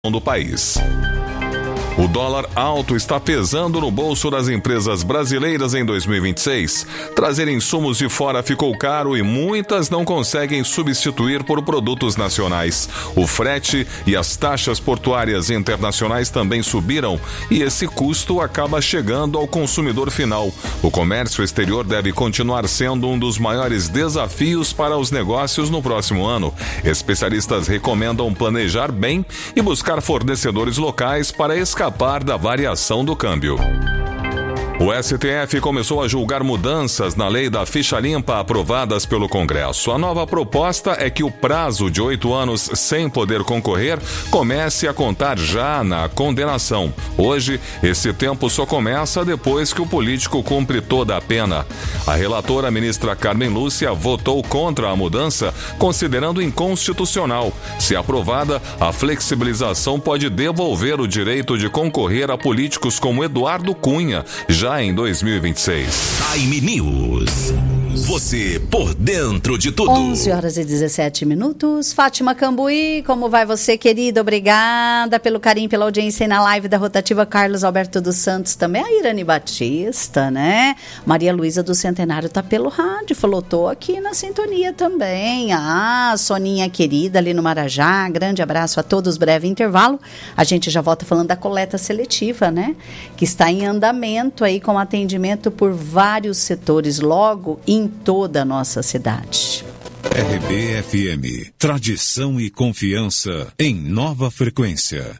do país. O dólar alto está pesando no bolso das empresas brasileiras em 2026. Trazer insumos de fora ficou caro e muitas não conseguem substituir por produtos nacionais. O frete e as taxas portuárias internacionais também subiram e esse custo acaba chegando ao consumidor final. O comércio exterior deve continuar sendo um dos maiores desafios para os negócios no próximo ano. Especialistas recomendam planejar bem e buscar fornecedores locais para escapar da variação do câmbio. O STF começou a julgar mudanças na lei da ficha limpa aprovadas pelo Congresso. A nova proposta é que o prazo de 8 anos sem poder concorrer comece a contar já na condenação. Hoje, esse tempo só começa depois que o político cumpre toda a pena. A relatora, a ministra Carmen Lúcia, votou contra a mudança, considerando inconstitucional. Se aprovada, a flexibilização pode devolver o direito de concorrer a políticos como Eduardo Cunha, já em 2026. Time News. Você por dentro de tudo. 11h17. Fátima Cambuí, como vai você, querida? Obrigada pelo carinho, pela audiência aí na live da Rotativa. Carlos Alberto dos Santos também. A Irane Batista, né? Maria Luísa do Centenário tá pelo rádio. Falou, tô aqui na sintonia também. Soninha querida ali no Marajá. Grande abraço a todos. Breve intervalo. A gente já volta falando da coleta seletiva, né? Que está em andamento aí com atendimento por vários setores logo em toda a nossa cidade. RBFM, tradição e confiança em nova frequência,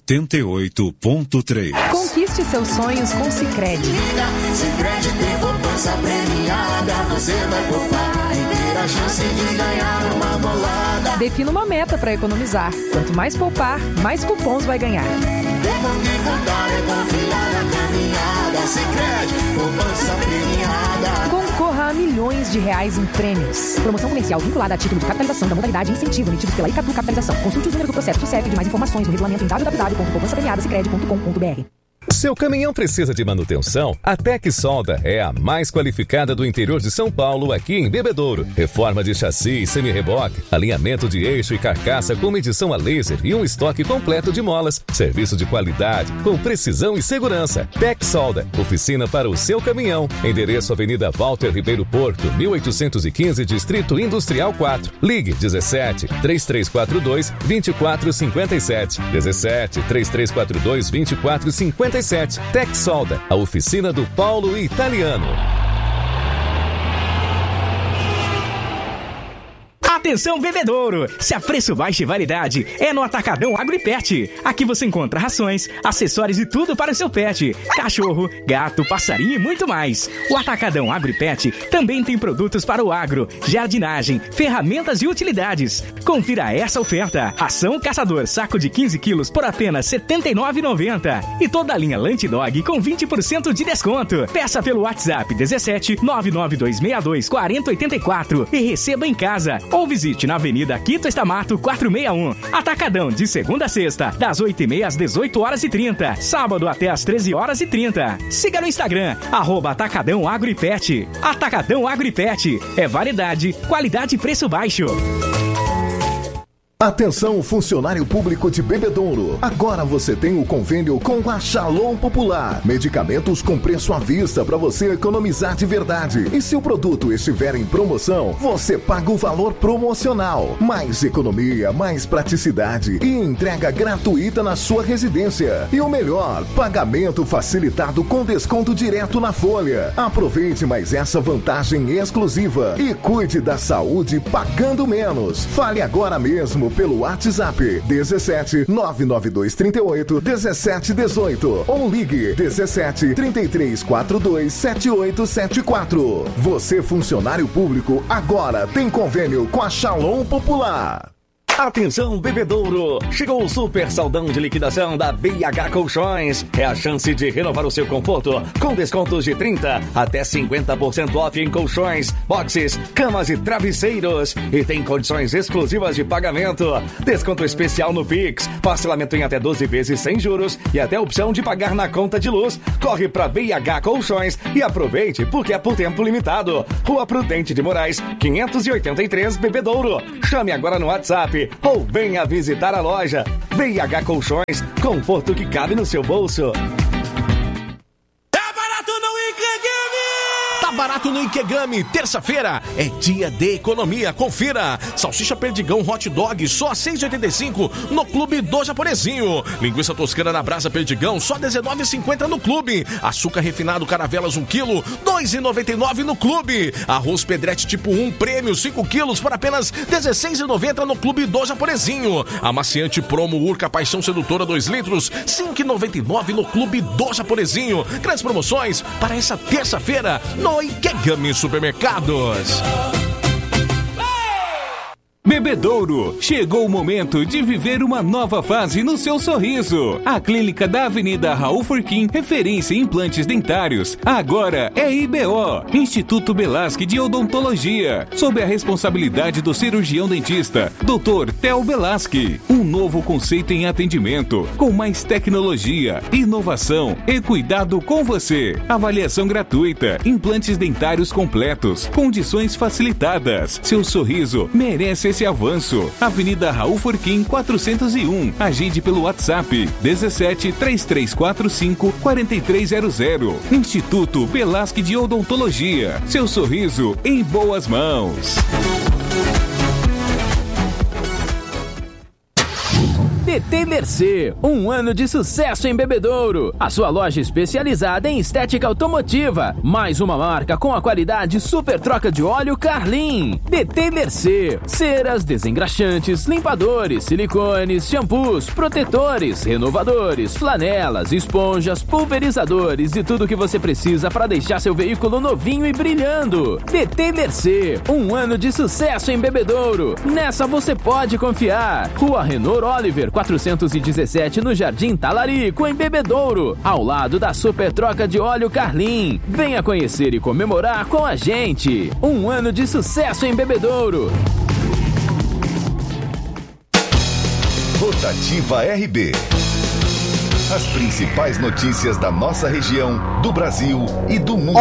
88.3. Conquiste seus sonhos com Sicredi. Sicredi tem poupança premiada, você vai poupar e ter a chance de ganhar uma bolada. Defina uma meta para economizar. Quanto mais poupar, mais cupons vai ganhar. Tempo de contar é confiar na caminhada. Sicredi, poupança premiada. Concorra a milhões de reais em prêmios. Promoção comercial vinculada a título de capitalização da modalidade incentivo emitidos pela Icatu Capitalização. Consulte os números do processo do CEP de mais informações no regulamento em www.poupançapremiadasicredi.com.br. Seu caminhão precisa de manutenção? A Tec Solda é a mais qualificada do interior de São Paulo, aqui em Bebedouro. Reforma de chassi e semi-reboque, alinhamento de eixo e carcaça com medição a laser e um estoque completo de molas. Serviço de qualidade, com precisão e segurança. Tec Solda, oficina para o seu caminhão. Endereço Avenida Walter Ribeiro Porto, 1815, Distrito Industrial 4. Ligue 17 3342 2457. 17 3342 2457. Tec Solda, a oficina do Paulo Italiano. Atenção, bebedouro! Se a preço baixo e variedade é no Atacadão Agro e Pet. Aqui você encontra rações, acessórios e tudo para o seu pet. Cachorro, gato, passarinho e muito mais. O Atacadão Agro e Pet também tem produtos para o agro, jardinagem, ferramentas e utilidades. Confira essa oferta. Ração Caçador, saco de 15 quilos por apenas R$ 79,90. E toda a linha Lunch Dog com 20% de desconto. Peça pelo WhatsApp 17 99262 4084 e receba em casa. Ou visite na Avenida Quito Estamato 461. Atacadão, de segunda a sexta, das 8h30 às 18h30. Sábado até às 13h30. Siga no Instagram, @Atacadão Agro e Pet. Atacadão Agro e Pet. É variedade, qualidade e preço baixo. Atenção, funcionário público de Bebedouro. Agora você tem o convênio com a Shalom Popular. Medicamentos com preço à vista para você economizar de verdade. E se o produto estiver em promoção, você paga o valor promocional. Mais economia, mais praticidade e entrega gratuita na sua residência. E o melhor, pagamento facilitado com desconto direto na folha. Aproveite mais essa vantagem exclusiva e cuide da saúde pagando menos. Fale agora mesmo pelo WhatsApp 17 992 38 17 18 ou ligue 17 33 42 7874. Você, funcionário público, agora tem convênio com a Shalom Popular. Atenção, bebedouro! Chegou o super saldão de liquidação da BH Colchões. É a chance de renovar o seu conforto com descontos de 30% até 50% off em colchões, boxes, camas e travesseiros. E tem condições exclusivas de pagamento. Desconto especial no Pix, parcelamento em até 12 vezes sem juros e até opção de pagar na conta de luz. Corre pra BH Colchões e aproveite porque é por tempo limitado. Rua Prudente de Moraes, 583, Bebedouro. Chame agora no WhatsApp internet ou venha visitar a loja. BH Colchões, conforto que cabe no seu bolso. Tá barato no Ikegami, terça-feira é dia de economia, confira. Salsicha Perdigão Hot Dog só R$6,85 no Clube do Japonesinho. Linguiça toscana na brasa Perdigão só R$19,50 no Clube. Açúcar refinado Caravelas 1 kg, R$2,99 no Clube. Arroz Pedretti tipo 1 prêmio 5 kg por apenas R$16,90 no Clube do Japonesinho. Amaciante Promo Urca Paixão Sedutora 2 litros, R$5,99 no Clube do Japonesinho. Grandes promoções para essa terça-feira no Ikegami Supermercados. Bebedouro, chegou o momento de viver uma nova fase no seu sorriso. A clínica da Avenida Raul Furquim, referência em implantes dentários, agora é IBO, Instituto Belasque de Odontologia, sob a responsabilidade do cirurgião dentista, Dr. Theo Belasque. Um novo conceito em atendimento, com mais tecnologia, inovação e cuidado com você. Avaliação gratuita, implantes dentários completos, condições facilitadas. Seu sorriso merece esse avanço. Avenida Raul Furquim 401. Agende pelo WhatsApp 17 3345 4300. Instituto Belasque de Odontologia. Seu sorriso em boas mãos. DT Mercê, um ano de sucesso em Bebedouro. A sua loja especializada em estética automotiva. Mais uma marca com a qualidade super troca de óleo Carlin. DT Mercê, ceras, desengraxantes, limpadores, silicones, shampoos, protetores, renovadores, flanelas, esponjas, pulverizadores e tudo que você precisa para deixar seu veículo novinho e brilhando. DT Mercê, um ano de sucesso em Bebedouro. Nessa você pode confiar. Rua Renor Oliver 417 no Jardim Talarico, em Bebedouro, ao lado da Super Troca de Óleo Carlin. Venha conhecer e comemorar com a gente. Um ano de sucesso em Bebedouro. Rotativa RB. As principais notícias da nossa região, do Brasil e do mundo.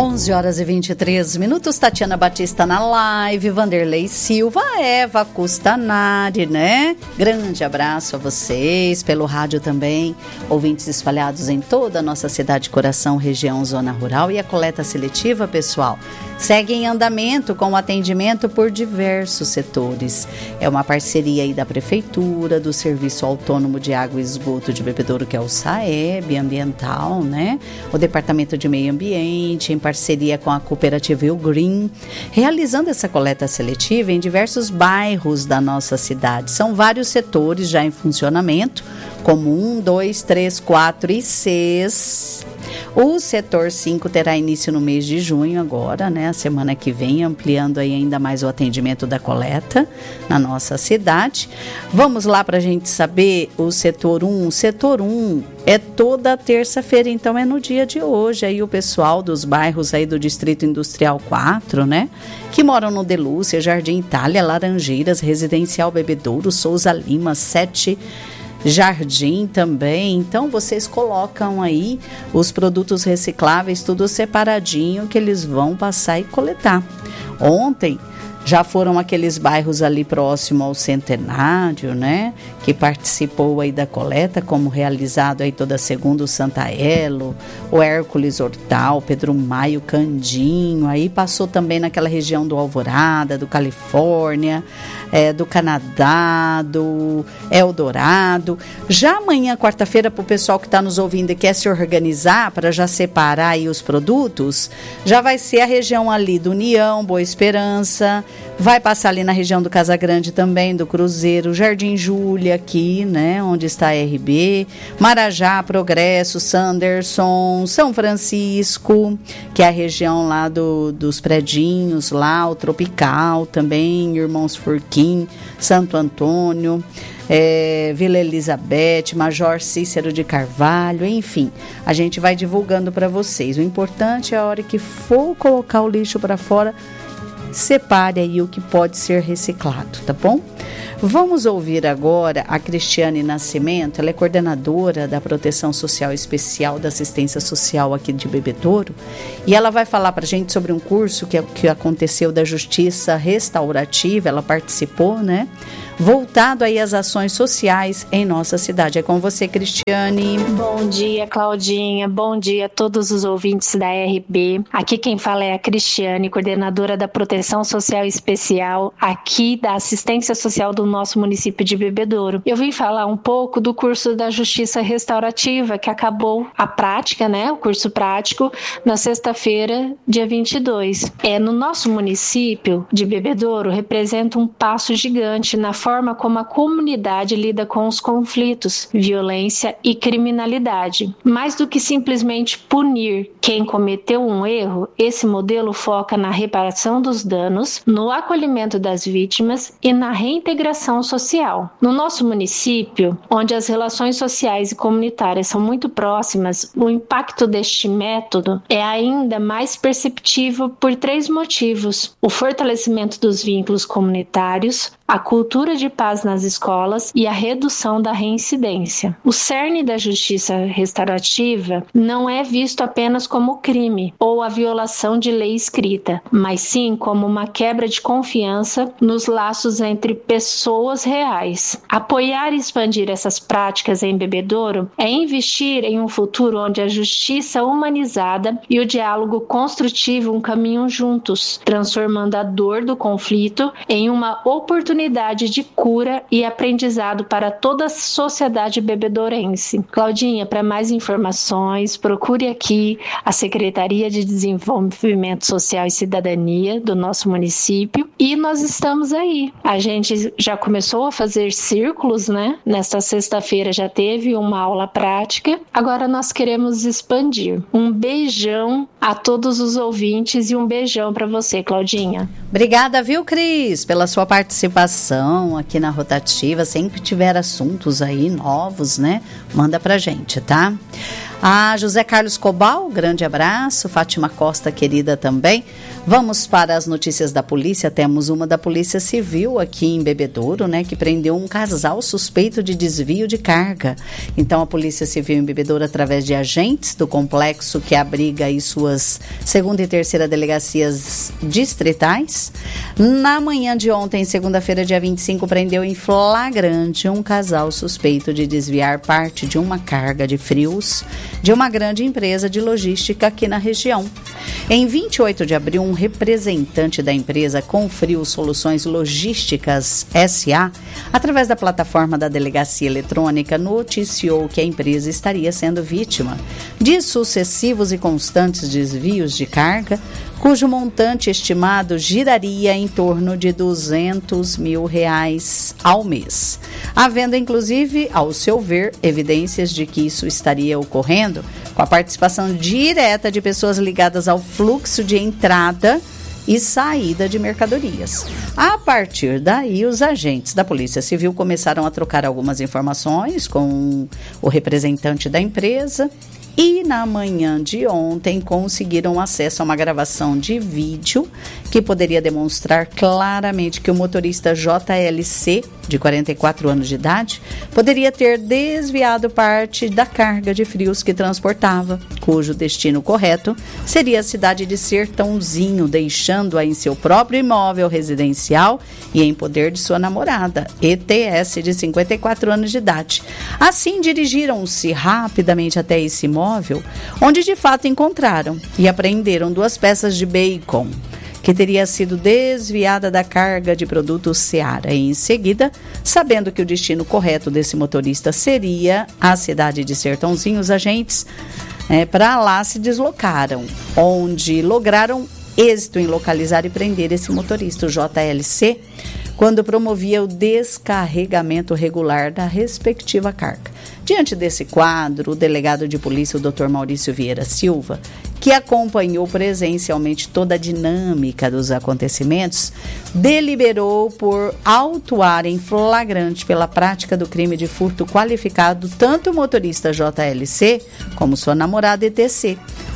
11h23. Tatiana Batista na live, Vanderlei Silva, Eva Custanari, né? Grande abraço a vocês, pelo rádio também, ouvintes espalhados em toda a nossa cidade, coração, região, zona rural. E a coleta seletiva, pessoal, segue em andamento com o atendimento por diversos setores. É uma parceria aí da Prefeitura, do Serviço Autônomo de Água e Esgoto de Bebedouro, que é o SAEB Ambiental, né? O Departamento de Meio Ambiente, em parceria com a Cooperativa El Green, realizando essa coleta seletiva em diversos bairros da nossa cidade. São vários setores já em funcionamento, como 1, 2, 3, 4 e 6. O setor 5 terá início no mês de junho agora, né? A semana que vem, ampliando aí ainda mais o atendimento da coleta na nossa cidade. Vamos lá para a gente saber o setor 1. O setor 1 é toda terça-feira, então é no dia de hoje. Aí o pessoal dos bairros aí do Distrito Industrial 4, né? Que moram no Delúcia, Jardim Itália, Laranjeiras, Residencial Bebedouro, Souza Lima, 7... Jardim também. Então vocês colocam aí os produtos recicláveis tudo separadinho que eles vão passar e coletar. Ontem já foram aqueles bairros ali próximo ao Centenário, né? Que participou aí da coleta, como realizado aí toda segunda o Santa Elo, o Hércules Hortal, Pedro Maio, Candinho, aí passou também naquela região do Alvorada, do Califórnia, do Canadá, do Eldorado. Já amanhã, quarta-feira, para o pessoal que está nos ouvindo e quer se organizar para já separar aí os produtos, já vai ser a região ali do União, Boa Esperança, vai passar ali na região do Casagrande também, do Cruzeiro, Jardim Júlia aqui, né, onde está a RB, Marajá, Progresso, Sanderson, São Francisco, que é a região lá dos predinhos, lá o Tropical também, Irmãos Furquim, Santo Antônio, Vila Elizabeth, Major Cícero de Carvalho, enfim, a gente vai divulgando para vocês. O importante é a hora que for colocar o lixo para fora, separe aí o que pode ser reciclado, tá bom? Vamos ouvir agora a Cristiane Nascimento, ela é coordenadora da Proteção Social Especial da Assistência Social aqui de Bebedouro, e ela vai falar para a gente sobre um curso que aconteceu da Justiça Restaurativa, ela participou, né? voltado aí às ações sociais em nossa cidade. É com você, Cristiane. Bom dia, Claudinha. Bom dia a todos os ouvintes da RB. Aqui quem fala é a Cristiane, coordenadora da Proteção Social Especial aqui da Assistência Social do nosso município de Bebedouro. Eu vim falar um pouco do curso da Justiça Restaurativa, que acabou a prática, né? O curso prático, na sexta-feira, dia 22. No nosso município de Bebedouro, representa um passo gigante na forma como a comunidade lida com os conflitos, violência e criminalidade. Mais do que simplesmente punir quem cometeu um erro, esse modelo foca na reparação dos danos, no acolhimento das vítimas e na reintegração social. No nosso município, onde as relações sociais e comunitárias são muito próximas, o impacto deste método é ainda mais perceptível por 3 motivos: o fortalecimento dos vínculos comunitários, a cultura de paz nas escolas e a redução da reincidência. O cerne da justiça restaurativa não é visto apenas como crime ou a violação de lei escrita, mas sim como uma quebra de confiança nos laços entre pessoas reais. Apoiar e expandir essas práticas em Bebedouro é investir em um futuro onde a justiça humanizada e o diálogo construtivo caminham juntos, transformando a dor do conflito em uma oportunidade de cura e aprendizado para toda a sociedade bebedourense. Claudinha, para mais informações, procure aqui a Secretaria de Desenvolvimento Social e Cidadania do nosso município e nós estamos aí. A gente já começou a fazer círculos, né? Nesta sexta-feira já teve uma aula prática, agora nós queremos expandir. Um beijão a todos os ouvintes e um beijão para você, Claudinha. Obrigada, viu, Cris, pela sua participação aqui na Rotativa. Sempre tiver assuntos aí novos, né? Manda pra gente, tá? A José Carlos Cobal, grande abraço. Fátima Costa, querida, também. Vamos para as notícias da polícia. Temos uma da Polícia Civil aqui em Bebedouro, né, que prendeu um casal suspeito de desvio de carga. Então, a Polícia Civil em Bebedouro, através de agentes do complexo que abriga aí suas 2ª e 3ª delegacias distritais, na manhã de ontem, segunda-feira, dia 25, prendeu em flagrante um casal suspeito de desviar parte de uma carga de frios de uma grande empresa de logística aqui na região. Em 28 de abril, um representante da empresa Confrio Soluções Logísticas S.A., através da plataforma da Delegacia Eletrônica, noticiou que a empresa estaria sendo vítima de sucessivos e constantes desvios de carga, cujo montante estimado giraria em torno de R$200 mil ao mês. Havendo, inclusive, ao seu ver, evidências de que isso estaria ocorrendo com a participação direta de pessoas ligadas ao fluxo de entrada e saída de mercadorias. A partir daí, os agentes da Polícia Civil começaram a trocar algumas informações com o representante da empresa e na manhã de ontem conseguiram acesso a uma gravação de vídeo que poderia demonstrar claramente que o motorista JLC, de 44 anos de idade, poderia ter desviado parte da carga de frios que transportava, cujo destino correto seria a cidade de Sertãozinho, deixando-a em seu próprio imóvel residencial e em poder de sua namorada, ETS, de 54 anos de idade. Assim, dirigiram-se rapidamente até esse imóvel, onde de fato encontraram e apreenderam 2 peças de bacon, que teria sido desviada da carga de produtos Seara. E em seguida, sabendo que o destino correto desse motorista seria a cidade de Sertãozinho, os agentes para lá se deslocaram, onde lograram êxito em localizar e prender esse motorista, o JLC, quando promovia o descarregamento regular da respectiva carga. Diante desse quadro, o delegado de polícia, o Dr. Maurício Vieira Silva, que acompanhou presencialmente toda a dinâmica dos acontecimentos, deliberou por autuar em flagrante pela prática do crime de furto qualificado tanto o motorista JLC como sua namorada ETC,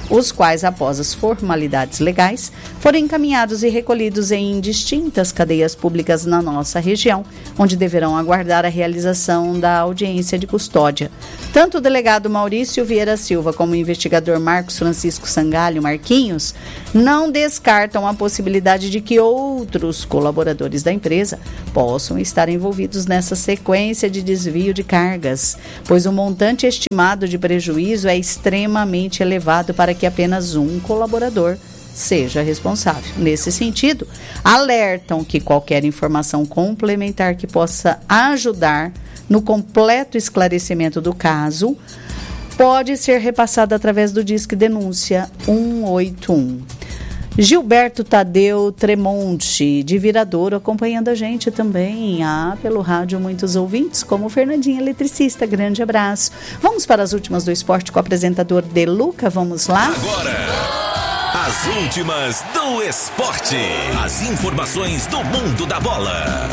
os quais, após as formalidades legais, foram encaminhados e recolhidos em distintas cadeias públicas na nossa região, onde deverão aguardar a realização da audiência de custódia. Tanto o delegado Maurício Vieira Silva como o investigador Marcos Francisco Sangalho Marquinhos não descartam a possibilidade de que outros colaboradores da empresa possam estar envolvidos nessa sequência de desvio de cargas, pois o montante estimado de prejuízo é extremamente elevado para que apenas um colaborador seja responsável. Nesse sentido, alertam que qualquer informação complementar que possa ajudar no completo esclarecimento do caso pode ser repassada através do Disque Denúncia 181. Gilberto Tadeu Tremonte, de Viradouro, acompanhando a gente também pelo rádio, muitos ouvintes, como o Fernandinho Eletricista. Grande abraço. Vamos para as últimas do esporte com o apresentador Deluca. Vamos lá? Agora, as últimas do esporte. As informações do mundo da bola.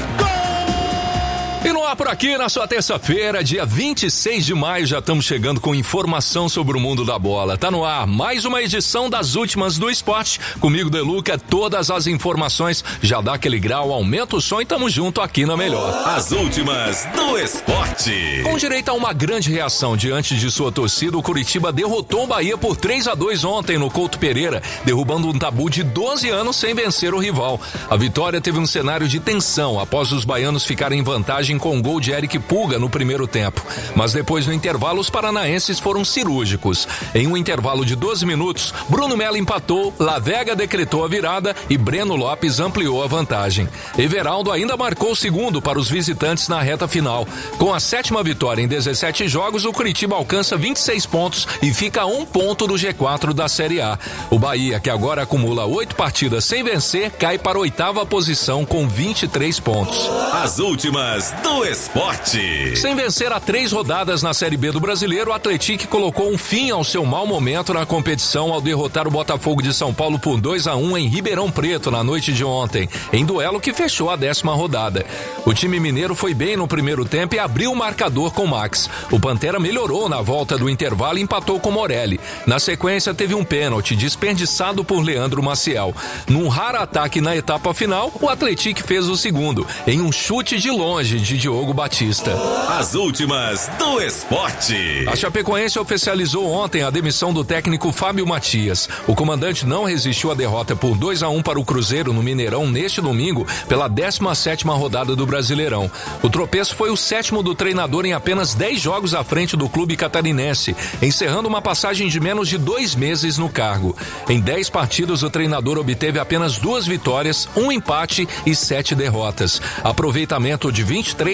E no ar por aqui, na sua terça-feira, dia 26 de maio, já estamos chegando com informação sobre o mundo da bola. Tá no ar mais uma edição das últimas do esporte. Comigo, Deluca, todas as informações. Já dá aquele grau, aumenta o som e tamo junto aqui na melhor. As últimas do esporte. Com direito a uma grande reação diante de sua torcida, o Curitiba derrotou o Bahia por 3-2 ontem no Couto Pereira, derrubando um tabu de 12 anos sem vencer o rival. A vitória teve um cenário de tensão após os baianos ficarem em vantagem com o gol de Eric Pulga no primeiro tempo. Mas depois, no intervalo, os paranaenses foram cirúrgicos. Em um intervalo de 12 minutos, Bruno Melo empatou, Lavega decretou a virada e Breno Lopes ampliou a vantagem. Everaldo ainda marcou o segundo para os visitantes na reta final. Com a 7ª vitória em 17 jogos, o Curitiba alcança 26 pontos e fica a 1 ponto do G4 da Série A. O Bahia, que agora acumula 8 partidas sem vencer, cai para a 8ª posição com 23 pontos. As últimas do esporte. Sem vencer há 3 rodadas na Série B do Brasileiro, o Atlético colocou um fim ao seu mau momento na competição ao derrotar o Botafogo de São Paulo por 2-1 em Ribeirão Preto na noite de ontem, em duelo que fechou a 10ª rodada. O time mineiro foi bem no primeiro tempo e abriu o marcador com Max. O Pantera melhorou na volta do intervalo e empatou com Morelli. Na sequência, teve um pênalti desperdiçado por Leandro Maciel. Num raro ataque na etapa final, o Atlético fez o segundo, em um chute de longe de Diogo Batista. As últimas do esporte. A Chapecoense oficializou ontem a demissão do técnico Fábio Matias. O comandante não resistiu à derrota por 2-1 para o Cruzeiro no Mineirão neste domingo pela 17ª rodada do Brasileirão. O tropeço foi o 7º do treinador em apenas 10 jogos à frente do clube catarinense, encerrando uma passagem de menos de 2 meses no cargo. Em 10 partidas, o treinador obteve apenas 2 vitórias, 1 empate e 7 derrotas. Aproveitamento de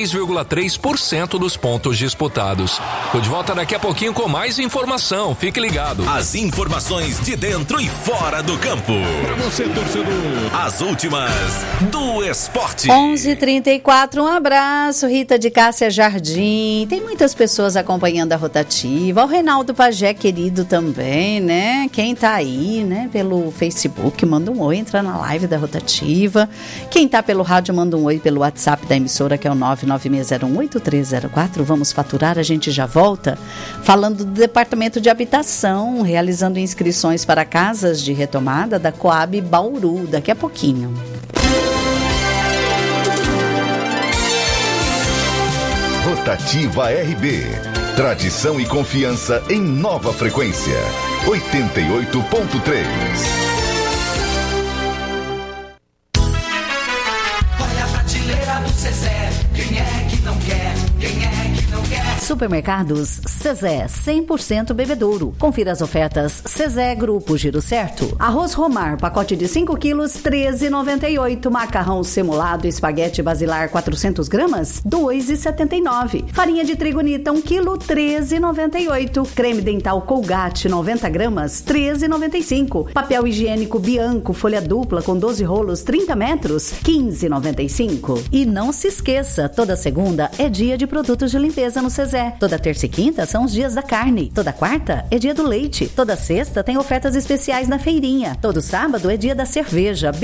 23,3% dos pontos disputados. Tô de volta daqui a pouquinho com mais informação. Fique ligado. As informações de dentro e fora do campo. Pra você, torcedor. As últimas do esporte. 11h34, um abraço, Rita de Cássia Jardim. Tem muitas pessoas acompanhando a rotativa. O Reinaldo Pajé, querido também, né? Quem tá aí, né? Pelo Facebook, manda um oi, entra na live da rotativa. Quem tá pelo rádio, manda um oi pelo WhatsApp da emissora, que é o 996018304. Vamos faturar, a gente já volta falando do Departamento de Habitação, realizando inscrições para casas de retomada da Coab Bauru, daqui a pouquinho. Rotativa RB. Tradição e confiança em nova frequência. 88.3. Supermercados Cezé, 100% bebedouro. Confira as ofertas Cezé Grupo Giro Certo. Arroz Romar, pacote de 5 quilos, R$13,98. Macarrão semulado espaguete basilar 400 gramas, R$2,79. Farinha de trigo Nita, 1 quilo, R$13,98. Creme dental Colgate, 90 gramas, R$13,95. Papel higiênico Bianco, folha dupla com 12 rolos, 30 metros, R$15,95. E não se esqueça, toda segunda é dia de produtos de limpeza no Cezé. Toda terça e quinta são os dias da carne. Toda quarta é dia do leite. Toda sexta tem ofertas especiais na feirinha. Todo sábado é dia da cerveja.